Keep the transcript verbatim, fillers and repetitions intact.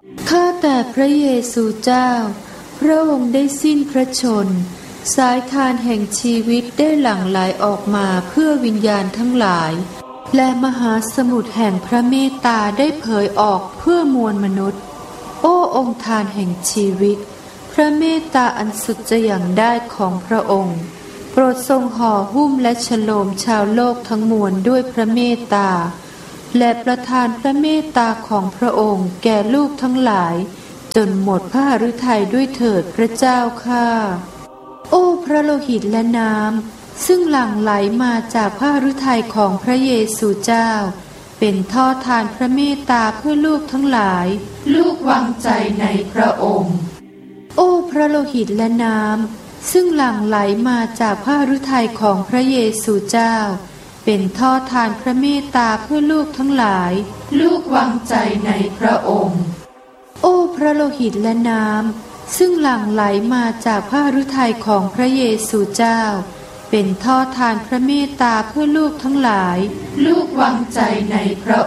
ข้าแต่พระเยซูเจ้าพระองค์ได้สิ้นพระชนม์สายทานแห่งชีวิตได้หลั่งไหลออกมาเพื่อวิญญาณทั้งหลายและมหาสมุทรแห่งพระเมตตาได้เผยออกเพื่อมวลมนุษย์โอ้องค์ทานแห่งชีวิตพระเมตตาอันสุดจะอย่างได้ของพระองค์โปรดทรงห่อหุ้มและฉโลมชาวโลกทั้งมวลด้วยพระเมตตาและประทานพระเมตตาของพระองค์แก่ลูกทั้งหลายจนหมดพระฤทัยด้วยเถิดพระเจ้าข้าโอ้พระโลหิตและน้ำซึ่งหลั่งไหลมาจากพระฤทัยของพระเยซูเจ้าเป็นท่อทานพระเมตตาเพื่อลูกทั้งหลายลูกวางใจในพระองค์โอ้พระโลหิตและน้ำซึ่งหลั่งไหลมาจากพระฤทัยของพระเยซูเจ้าเป็นท่อทานพระเมตตาเพื่อลูกทั้งหลายลูกวางใจในพระองค์โอ้พระโลหิตและน้ำซึ่งหลั่งไหลมาจากพระฤทัยของพระเยซูเจ้าเป็นท่อทานพระเมตตาเพื่อลูกทั้งหลายลูกวางใจในพระ